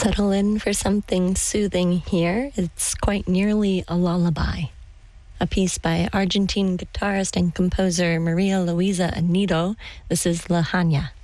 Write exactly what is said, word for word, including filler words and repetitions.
Settle in for something soothing here. It's quite nearly a lullaby. A piece by Argentine guitarist and composer Maria Luisa Anido. This is La Haña.